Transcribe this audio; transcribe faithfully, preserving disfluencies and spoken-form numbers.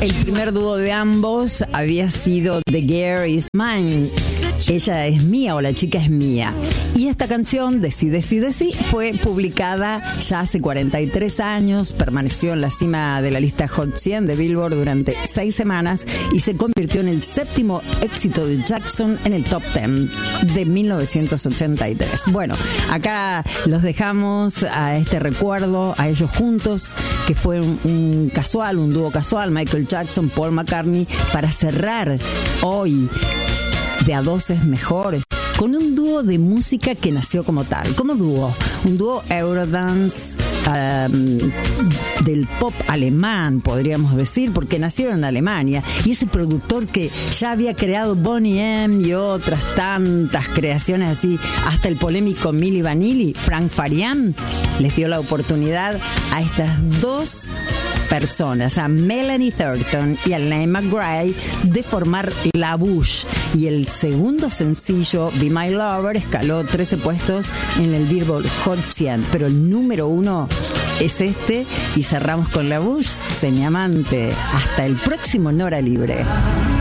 El primer dúo de ambos había sido The Girl Is Mine. Ella es mía o la chica es mía. Y esta canción, Desi, Desi, Desi, fue publicada ya hace cuarenta y tres años, permaneció en la cima de la lista Hot cien de Billboard durante seis semanas y se convirtió en el séptimo éxito de Jackson en el top diez de mil novecientos ochenta y tres. Bueno, acá los dejamos a este recuerdo, a ellos juntos, que fue un, un casual, un dúo casual, Michael Jackson, Paul McCartney, para cerrar hoy de A Dos es Mejor, con un dúo de música que nació como tal, como dúo, un dúo Eurodance um, del pop alemán, podríamos decir, porque nacieron en Alemania, y ese productor que ya había creado Boney M y otras tantas creaciones así, hasta el polémico Milli Vanilli, Frank Farian, les dio la oportunidad a estas dos personas, a Melanie Thornton y a Lane McGrath, de formar La Bush, y el segundo sencillo, Be My Lover, escaló trece puestos en el Billboard Hot cien, pero el número uno es este, y cerramos con La Bush, Señamante. Hasta el próximo Nora Libre.